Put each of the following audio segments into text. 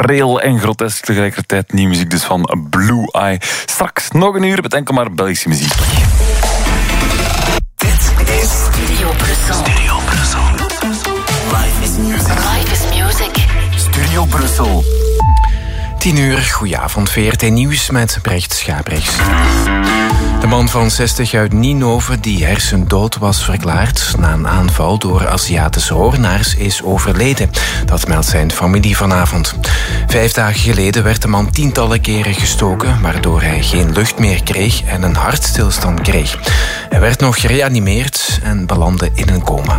schril en grotesk tegelijkertijd. Nieuwe muziek dus van Blue Eye. Straks nog een uur met enkel maar Belgische muziek. Dit is Studio Brussel. Studio Brussel. Life is music. Life is music. Studio Brussel. 10 uur, goedenavond, VRT Nieuws met Brecht Schaprechts. De man van 60 uit Ninove, die hersendood was verklaard na een aanval door Aziatische hoornaars, is overleden. Dat meldt zijn familie vanavond. 5 dagen geleden werd de man tientallen keren gestoken, waardoor hij geen lucht meer kreeg en een hartstilstand kreeg. Hij werd nog gereanimeerd en belandde in een coma.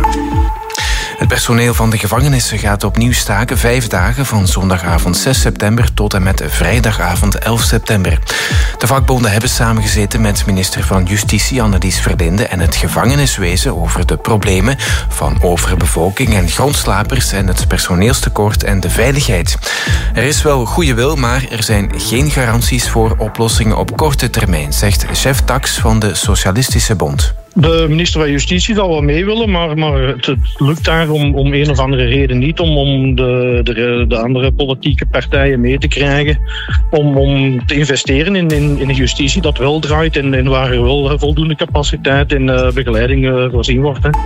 Het personeel van de gevangenissen gaat opnieuw staken 5 dagen van zondagavond 6 september tot en met vrijdagavond 11 september. De vakbonden hebben samengezeten met minister van Justitie Annelies Verlinde en het gevangeniswezen over de problemen van overbevolking en grondslapers en het personeelstekort en de veiligheid. Er is wel goede wil, maar er zijn geen garanties voor oplossingen op korte termijn, zegt chef Tax van de Socialistische Bond. De minister van Justitie zal wel mee willen, maar het lukt daar om een of andere reden niet om de andere politieke partijen mee te krijgen om te investeren in de justitie dat wel draait en waar er wel voldoende capaciteit en begeleiding voorzien wordt. Hè.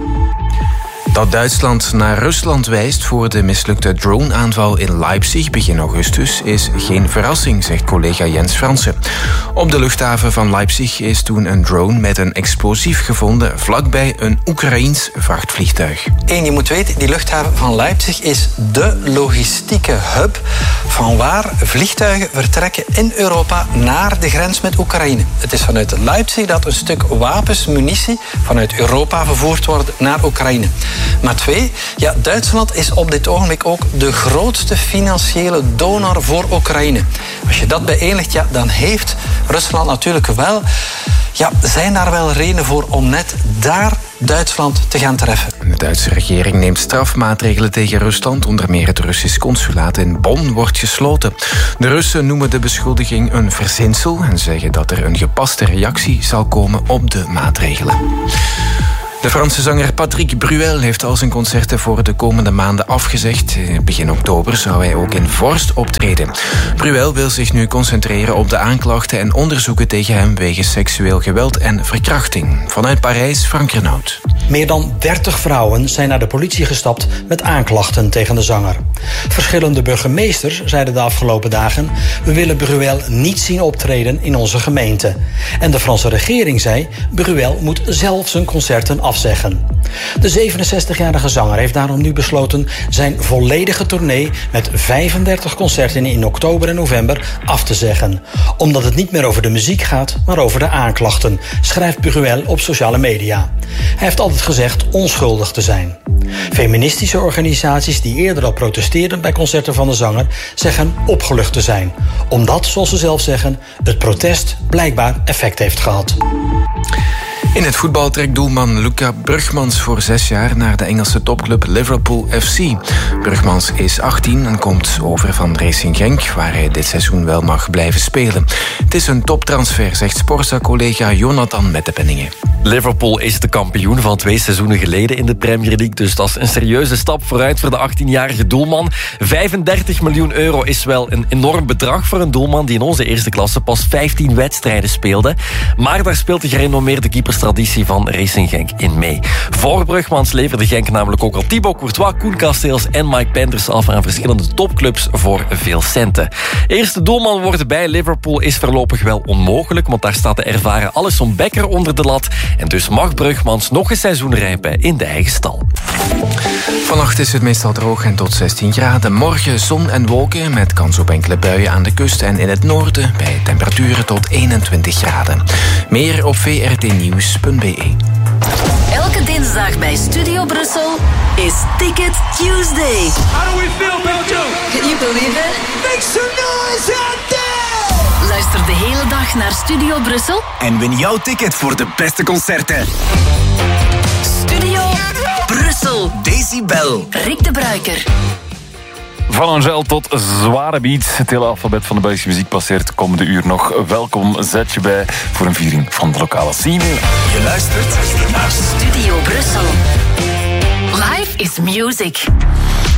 Dat Duitsland naar Rusland wijst voor de mislukte drone-aanval in Leipzig begin augustus is geen verrassing, zegt collega Jens Fransen. Op de luchthaven van Leipzig is toen een drone met een explosief gevonden vlakbij een Oekraïens vrachtvliegtuig. En je moet weten, die luchthaven van Leipzig is de logistieke hub van waar vliegtuigen vertrekken in Europa naar de grens met Oekraïne. Het is vanuit Leipzig dat een stuk wapens, munitie vanuit Europa vervoerd wordt naar Oekraïne. Maar 2, Duitsland is op dit ogenblik ook de grootste financiële donor voor Oekraïne. Als je dat bijeenlegt, dan heeft Rusland natuurlijk wel... zijn daar wel redenen voor om net daar Duitsland te gaan treffen. De Duitse regering neemt strafmaatregelen tegen Rusland. Onder meer het Russisch consulaat in Bonn wordt gesloten. De Russen noemen de beschuldiging een verzinsel en zeggen dat er een gepaste reactie zal komen op de maatregelen. De Franse zanger Patrick Bruel heeft al zijn concerten voor de komende maanden afgezegd. Begin oktober zou hij ook in Vorst optreden. Bruel wil zich nu concentreren op de aanklachten en onderzoeken tegen hem wegens seksueel geweld en verkrachting. Vanuit Parijs, Frank Renaud. Meer dan 30 vrouwen zijn naar de politie gestapt met aanklachten tegen de zanger. Verschillende burgemeesters zeiden de afgelopen dagen: we willen Bruel niet zien optreden in onze gemeente. En de Franse regering zei: Bruel moet zelf zijn concerten afzeggen. De 67-jarige zanger heeft daarom nu besloten zijn volledige tournee met 35 concerten in oktober en november af te zeggen. Omdat het niet meer over de muziek gaat, maar over de aanklachten, schrijft Bruel op sociale media. Hij heeft altijd gezegd onschuldig te zijn. Feministische organisaties die eerder al protesteerden bij concerten van de zanger zeggen opgelucht te zijn. Omdat, zoals ze zelf zeggen, het protest blijkbaar effect heeft gehad. In het voetbal trekt doelman Luca Brugmans voor 6 jaar naar de Engelse topclub Liverpool FC. Brugmans is 18 en komt over van Racing Genk, waar hij dit seizoen wel mag blijven spelen. Het is een toptransfer, zegt Sporza-collega Jonathan Mettepenningen. Liverpool is de kampioen van 2 seizoenen geleden in de Premier League, dus dat is een serieuze stap vooruit voor de 18-jarige doelman. 35 miljoen euro is wel een enorm bedrag voor een doelman die in onze eerste klasse pas 15 wedstrijden speelde. Maar daar speelt de gerenommeerde keeperstraditie van Racing Genk in mee. Voor Brugmans leverde Genk namelijk ook al Thibaut Courtois, Koen Casteels en Mike Penders af aan verschillende topclubs voor veel centen. Eerste doelman worden bij Liverpool is voorlopig wel onmogelijk, want daar staat de ervaren Alisson Becker onder de lat. En dus mag Brugmans nog een seizoen rijpen in de eigen stal. Vannacht is het meestal droog en tot 16 graden. Morgen zon en wolken met kans op enkele buien aan de kust en in het noorden bij temperaturen tot 21 graden. Meer op vrtnieuws.be. Elke dinsdag bij Studio Brussel is Ticket Tuesday. How do we feel, Belgium? Can you believe it? Make some noise out there! Luister de hele dag naar Studio Brussel En win jouw ticket voor de beste concerten. Studio Brussel. Decibel. Rick de Bruiker. Van Angel tot zware beats. Het hele alfabet van de Belgische muziek passeert komende uur nog. Welkom, zet je bij voor een viering van de lokale scene. Je luistert naar Studio Brussel. Life is music.